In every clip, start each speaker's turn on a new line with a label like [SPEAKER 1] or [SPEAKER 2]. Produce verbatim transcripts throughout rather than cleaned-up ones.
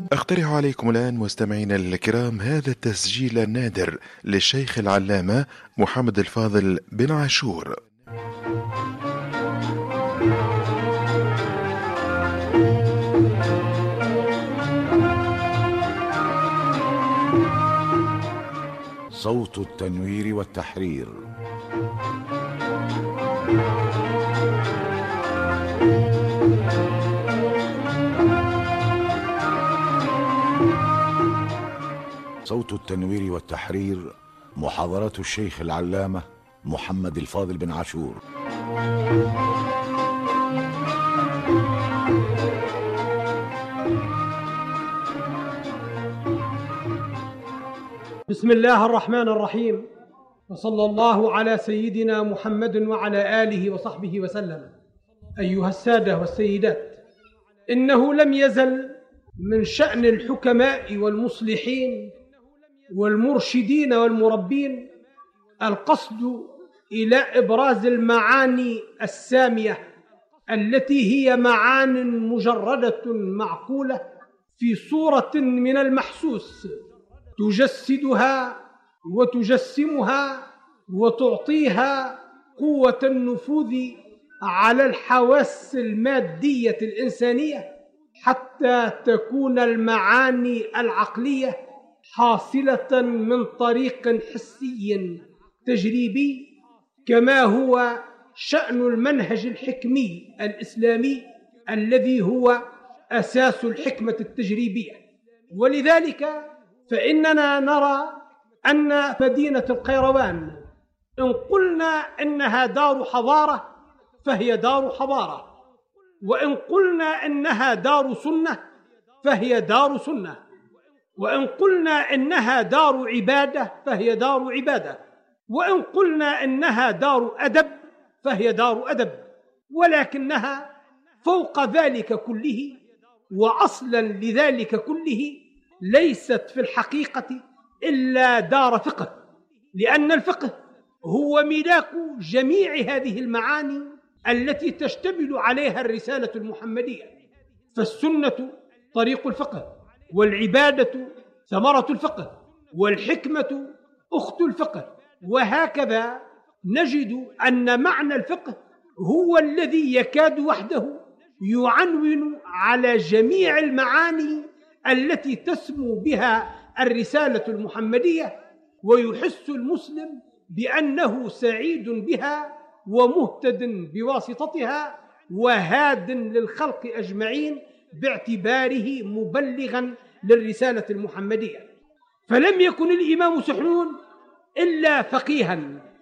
[SPEAKER 1] أقترح عليكم الآن مستمعينا الكرام هذا التسجيل النادر للشيخ العلامة محمد الفاضل بن عاشور.
[SPEAKER 2] صوت التنوير والتحرير. صوت التنوير والتحرير، محاضرات الشيخ العلامة محمد الفاضل بن عاشور.
[SPEAKER 3] بسم الله الرحمن الرحيم، وصلى الله على سيدنا محمد وعلى آله وصحبه وسلم. أيها السادة والسيدات، إنه لم يزل من شأن الحكماء والمصلحين والمرشدين والمربين القصد إلى إبراز المعاني السامية التي هي معان مجردة معقولة في صورة من المحسوس، تجسدها وتجسمها وتعطيها قوة النفوذ على الحواس المادية الإنسانية، حتى تكون المعاني العقلية حاصلة من طريق حسي تجريبي، كما هو شأن المنهج الحكمي الإسلامي الذي هو أساس الحكمة التجريبية. ولذلك فإننا نرى أن مدينة القيروان إن قلنا إنها دار حضارة فهي دار حضارة، وإن قلنا إنها دار سنة فهي دار سنة، وإن قلنا إنها دار عبادة فهي دار عبادة، وإن قلنا إنها دار أدب فهي دار أدب. ولكنها فوق ذلك كله وأصلا لذلك كله ليست في الحقيقة إلا دار فقه، لأن الفقه هو ملاك جميع هذه المعاني التي تشتمل عليها الرسالة المحمدية. فالسنة طريق الفقه، والعبادة ثمرة الفقه، والحكمة أخت الفقه، وهكذا نجد أن معنى الفقه هو الذي يكاد وحده يعنون على جميع المعاني التي تسمو بها الرسالة المحمدية، ويحس المسلم بأنه سعيد بها ومهتد بواسطتها وهاد للخلق أجمعين باعتباره مبلغا للرسالة المحمدية. فلم يكن الإمام سحنون إلا فقيها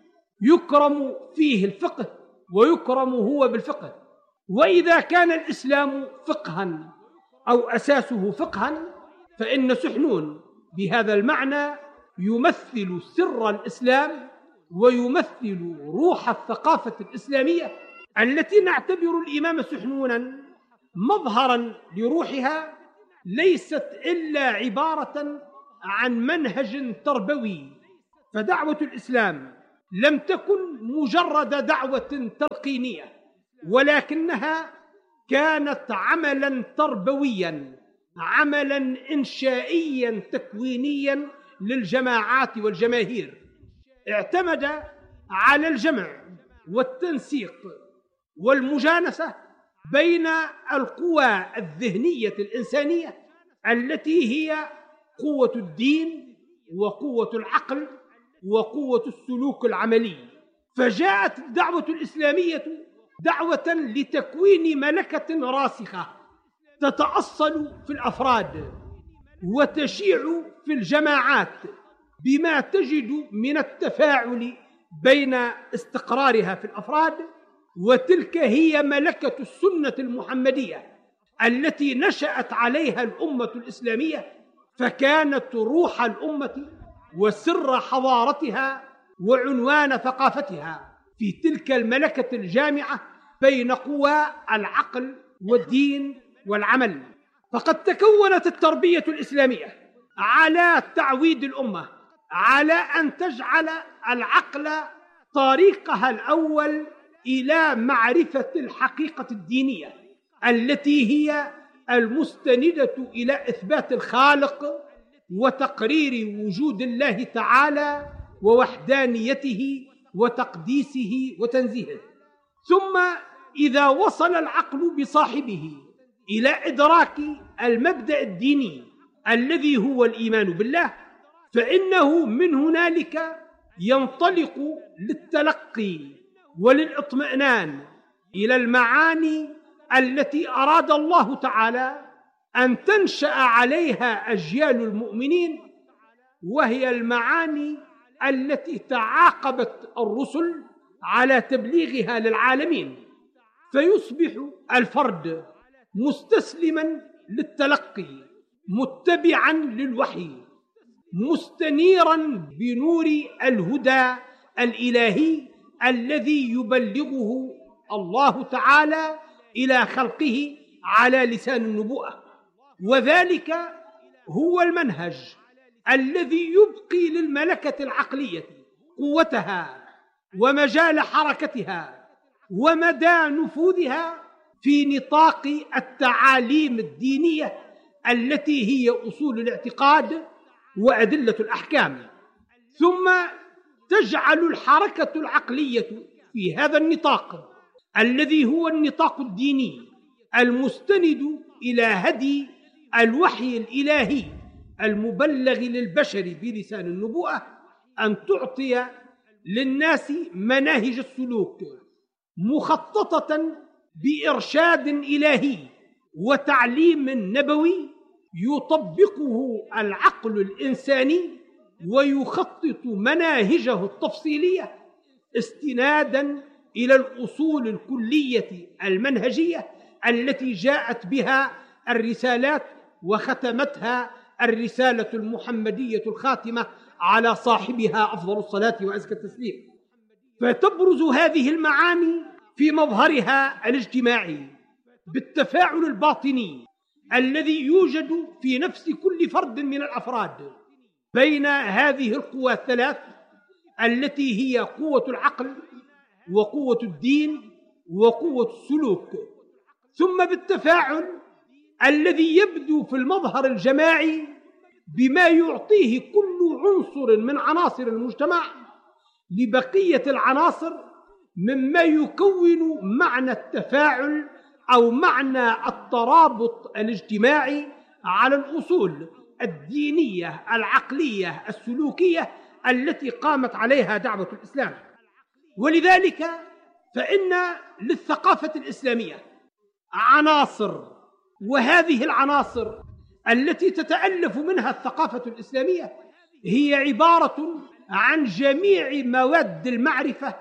[SPEAKER 3] يكرم فيه الفقه ويكرم هو بالفقه. وإذا كان الإسلام فقها أو أساسه فقها، فإن سحنون بهذا المعنى يمثل سر الإسلام ويمثل روح الثقافة الإسلامية التي نعتبر الإمام سحنونا مظهرا لروحها، ليست إلا عبارة عن منهج تربوي. فدعوة الإسلام لم تكن مجرد دعوة تلقينية، ولكنها كانت عملا تربويا، عملا إنشائيا تكوينيا للجماعات والجماهير، اعتمد على الجمع والتنسيق والمجانسة بين القوى الذهنية الإنسانية التي هي قوة الدين وقوة العقل وقوة السلوك العملي. فجاءت الدعوة الإسلامية دعوة لتكوين ملكة راسخة تتأصل في الأفراد وتشيع في الجماعات بما تجد من التفاعل بين استقرارها في الأفراد. وتلك هي ملكة السنة المحمدية التي نشأت عليها الأمة الإسلامية، فكانت روح الأمة وسر حضارتها وعنوان ثقافتها في تلك الملكة الجامعة بين قوى العقل والدين والعمل. فقد تكونت التربية الإسلامية على تعويد الأمة على أن تجعل العقل طريقها الأول إلى معرفة الحقيقة الدينية التي هي المستندة إلى إثبات الخالق وتقرير وجود الله تعالى ووحدانيته وتقديسه وتنزيهه. ثم إذا وصل العقل بصاحبه إلى إدراك المبدأ الديني الذي هو الإيمان بالله، فإنه من هنالك ينطلق للتلقي وللإطمئنان إلى المعاني التي أراد الله تعالى أن تنشأ عليها أجيال المؤمنين، وهي المعاني التي تعاقبت الرسل على تبليغها للعالمين. فيصبح الفرد مستسلما للتلقي، متبعا للوحي، مستنيرا بنور الهدى الإلهي الذي يبلغه الله تعالى إلى خلقه على لسان النبوءة. وذلك هو المنهج الذي يبقي للملكة العقلية قوتها ومجال حركتها ومدى نفوذها في نطاق التعاليم الدينية التي هي أصول الاعتقاد وأدلة الأحكام، ثم تجعل الحركة العقلية في هذا النطاق الذي هو النطاق الديني المستند إلى هدي الوحي الإلهي المبلغ للبشر بلسان النبوءة أن تعطي للناس مناهج السلوك مخططة بإرشاد إلهي وتعليم نبوي يطبقه العقل الإنساني ويخطط مناهجه التفصيلية استنادا إلى الأصول الكلية المنهجية التي جاءت بها الرسالات وختمتها الرسالة المحمدية الخاتمة على صاحبها أفضل الصلاة وأزكى التسليم. فتبرز هذه المعاني في مظهرها الاجتماعي بالتفاعل الباطني الذي يوجد في نفس كل فرد من الأفراد بين هذه القوى الثلاث التي هي قوة العقل وقوة الدين وقوة السلوك، ثم بالتفاعل الذي يبدو في المظهر الجماعي بما يعطيه كل عنصر من عناصر المجتمع لبقية العناصر مما يكون معنى التفاعل أو معنى الترابط الاجتماعي على الأصول الدينية العقلية السلوكية التي قامت عليها دعوة الإسلام. ولذلك فإن للثقافة الإسلامية عناصر، وهذه العناصر التي تتألف منها الثقافة الإسلامية هي عبارة عن جميع مواد المعرفة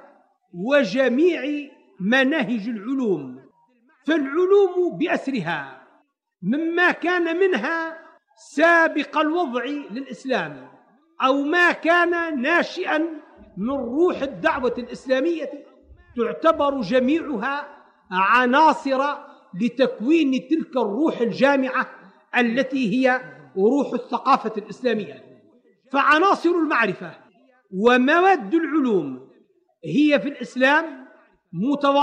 [SPEAKER 3] وجميع مناهج العلوم. فالعلوم بأسرها مما كان منها سابق الوضع للإسلام أو ما كان ناشئا من روح الدعوة الإسلامية تعتبر جميعها عناصر لتكوين تلك الروح الجامعة التي هي روح الثقافة الإسلامية. فعناصر المعرفة ومواد العلوم هي في الإسلام متواضعة